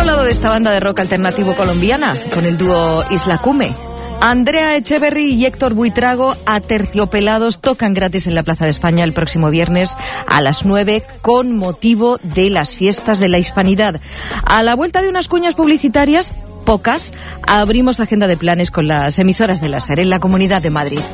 hablado de esta banda de rock alternativo colombiana con el dúo Isla Cume. Andrea Echeverry y Héctor Buitrago, Aterciopelados, tocan gratis en la Plaza de España el próximo viernes a las 9 con motivo de las fiestas de la Hispanidad. A la vuelta de unas cuñas publicitarias, pocas, abrimos agenda de planes con las emisoras de la SER en la Comunidad de Madrid.